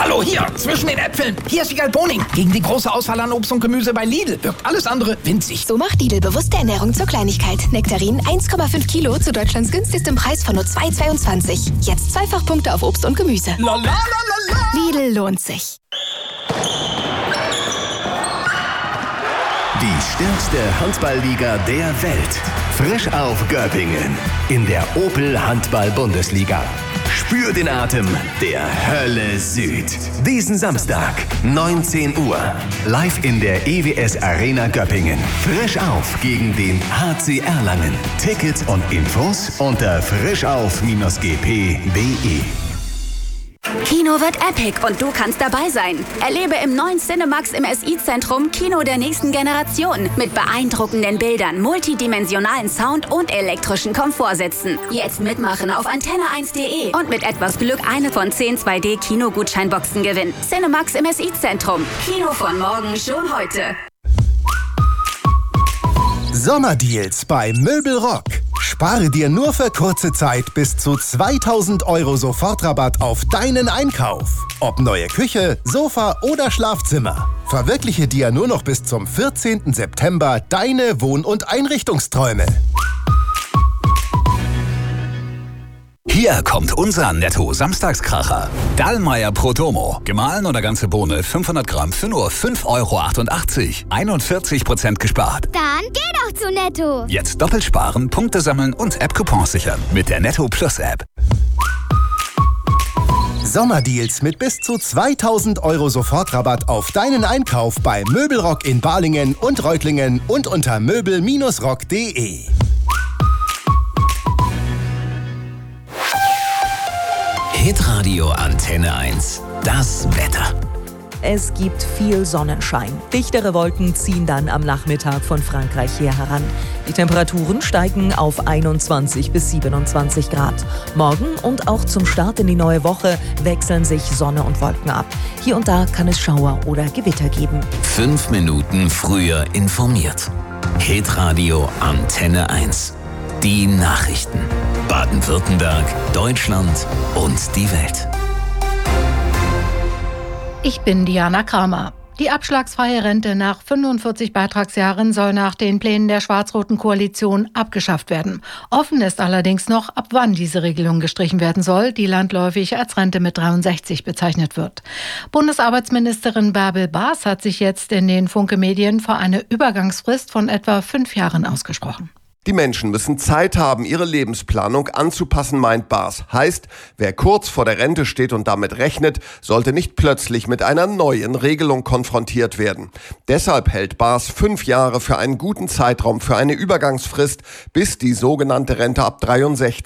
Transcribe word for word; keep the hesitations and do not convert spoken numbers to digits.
Hallo, hier, zwischen den Äpfeln. Hier ist Wiegald Boning. Gegen die große Auswahl an Obst und Gemüse bei Lidl wirkt alles andere winzig. So macht Lidl bewusste Ernährung zur Kleinigkeit. Nektarin eins Komma fünf Kilo zu Deutschlands günstigstem Preis von nur zwei Komma zweiundzwanzig. Jetzt Zweifachpunkte auf Obst und Gemüse. La, la, la, la, la. Lidl lohnt sich. Die stärkste Handballliga der Welt. Frisch auf Göppingen in der Opel Handball-Bundesliga. Spür den Atem der Hölle Süd. Diesen Samstag, neunzehn Uhr. Live in der E W S Arena Göppingen. Frisch auf gegen den H C Erlangen. Tickets und Infos unter frischauf Bindestrich g p punkt d e. Kino wird epic und du kannst dabei sein. Erlebe im neuen Cinemax im S I-Zentrum Kino der nächsten Generation mit beeindruckenden Bildern, multidimensionalen Sound und elektrischen Komfortsitzen. Jetzt mitmachen auf antenne eins punkt de und mit etwas Glück eine von zehn zwei D Kinogutscheinboxen gewinnen. Cinemax im S I-Zentrum. Kino von morgen schon heute. Sommerdeals bei Möbelrock. Spare dir nur für kurze Zeit bis zu zweitausend Euro Sofortrabatt auf deinen Einkauf. Ob neue Küche, Sofa oder Schlafzimmer. Verwirkliche dir nur noch bis zum vierzehnten September deine Wohn- und Einrichtungsträume. Hier kommt unser Netto-Samstagskracher. Dallmayr Protomo. Gemahlen oder ganze Bohne fünfhundert Gramm für nur fünf Euro achtundachtzig. einundvierzig Prozent gespart. Dann geh doch zu Netto. Jetzt doppelt sparen, Punkte sammeln und App-Coupons sichern. Mit der Netto Plus App. Sommerdeals mit bis zu zweitausend Euro Sofortrabatt auf deinen Einkauf bei Möbelrock in Balingen und Reutlingen und unter möbel Bindestrich rock punkt de. Hitradio Antenne eins. Das Wetter. Es gibt viel Sonnenschein. Dichtere Wolken ziehen dann am Nachmittag von Frankreich her heran. Die Temperaturen steigen auf einundzwanzig bis siebenundzwanzig Grad. Morgen und auch zum Start in die neue Woche wechseln sich Sonne und Wolken ab. Hier und da kann es Schauer oder Gewitter geben. Fünf Minuten früher informiert. Hitradio Antenne eins. Die Nachrichten. Baden-Württemberg, Deutschland und die Welt. Ich bin Diana Kramer. Die abschlagsfreie Rente nach fünfundvierzig Beitragsjahren soll nach den Plänen der schwarz-roten Koalition abgeschafft werden. Offen ist allerdings noch, ab wann diese Regelung gestrichen werden soll, die landläufig als Rente mit dreiundsechzig bezeichnet wird. Bundesarbeitsministerin Bärbel Baas hat sich jetzt in den Funke-Medien für eine Übergangsfrist von etwa fünf Jahren ausgesprochen. Die Menschen müssen Zeit haben, ihre Lebensplanung anzupassen, meint Baas. Heißt, wer kurz vor der Rente steht und damit rechnet, sollte nicht plötzlich mit einer neuen Regelung konfrontiert werden. Deshalb hält Baas fünf Jahre für einen guten Zeitraum für eine Übergangsfrist, bis die sogenannte Rente ab dreiundsechzig